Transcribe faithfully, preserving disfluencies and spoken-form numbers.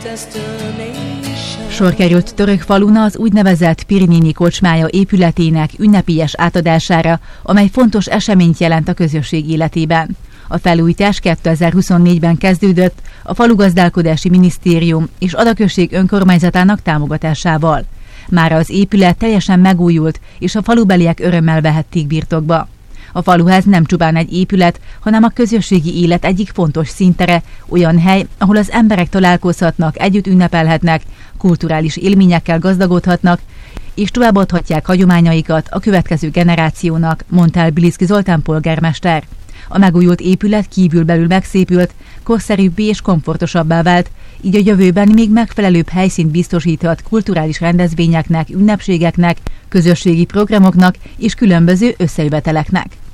Sor került Törökfalun az úgynevezett Pirinini kocsmája épületének ünnepélyes átadására, amely fontos eseményt jelent a közösség életében. A felújítás kétezer-huszonnégyben kezdődött a Falugazdálkodási Minisztérium és Ada község önkormányzatának támogatásával. Mára az épület teljesen megújult, és a falubeliek örömmel vehették birtokba. A faluház nem csupán egy épület, hanem a közösségi élet egyik fontos színtere, olyan hely, ahol az emberek találkozhatnak, együtt ünnepelhetnek, kulturális élményekkel gazdagodhatnak, és továbbadhatják hagyományaikat a következő generációnak, mondta el Biliszki Zoltán polgármester. A megújult épület kívülbelül megszépült, korszerűbbé és komfortosabbá vált, így a jövőben még megfelelőbb helyszínt biztosíthat kulturális rendezvényeknek, ünnepségeknek, közösségi programoknak és különböző összejöveteleknek.